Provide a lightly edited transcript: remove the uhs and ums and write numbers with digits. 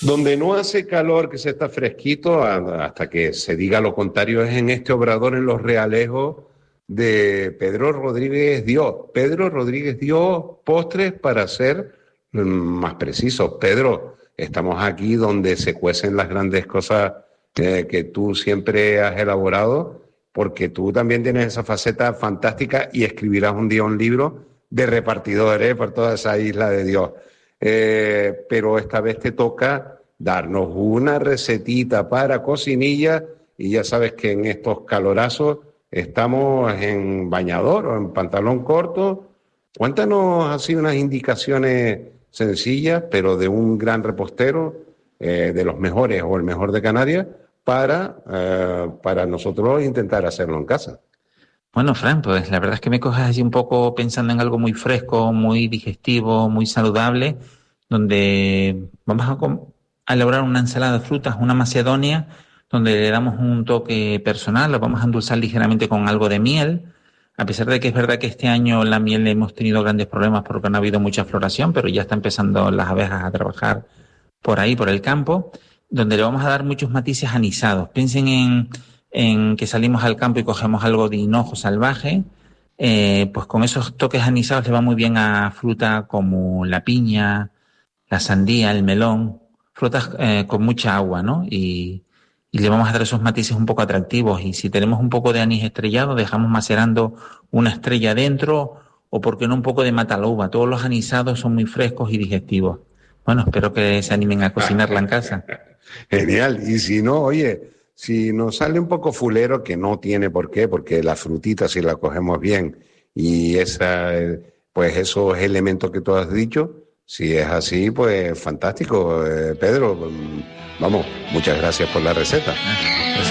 Donde no hace calor, que se está fresquito, hasta que se diga lo contrario, es en este obrador en Los Realejos de Pedro Rodríguez Dios. Pedro Rodríguez Dios, postres para ser más precisos. Pedro, estamos aquí donde se cuecen las grandes cosas que tú siempre has elaborado, porque tú también tienes esa faceta fantástica y escribirás un día un libro de repartidores por toda esa isla de Dios. Pero esta vez te toca darnos una recetita para cocinilla y ya sabes que en estos calorazos estamos en bañador o en pantalón corto. Cuéntanos así unas indicaciones sencillas, pero de un gran repostero, de los mejores o el mejor de Canarias, para nosotros intentar hacerlo en casa. Bueno, Fran, pues la verdad es que me coges así un poco pensando en algo muy fresco, muy digestivo, muy saludable, donde vamos a elaborar una ensalada de frutas, una macedonia, donde le damos un toque personal, lo vamos a endulzar ligeramente con algo de miel, a pesar de que es verdad que este año la miel hemos tenido grandes problemas porque no ha habido mucha floración, pero ya está empezando las abejas a trabajar por ahí, por el campo, donde le vamos a dar muchos matices anisados. Piensen en que salimos al campo y cogemos algo de hinojo salvaje, pues con esos toques anisados le va muy bien a fruta como la piña, la sandía, el melón, frutas con mucha agua, ¿no? Y le vamos a dar esos matices un poco atractivos. Y si tenemos un poco de anís estrellado, dejamos macerando una estrella dentro, o por qué no un poco de mataluba. Todos los anisados son muy frescos y digestivos. Bueno, espero que se animen a cocinarla en casa. Genial. Y si no, oye, si nos sale un poco fulero, que no tiene por qué, porque la frutita, si la cogemos bien, y pues esos elementos que tú has dicho, si es así, pues fantástico, Pedro. Vamos, muchas gracias por la receta.